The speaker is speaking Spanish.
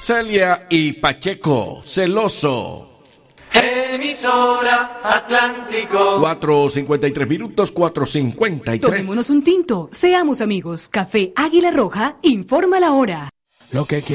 Celia y Pacheco, celoso. Emisora Atlántico. 4:53 minutos, 4:53. Tomémonos un tinto, seamos amigos. Café Águila Roja informa la hora. Lo que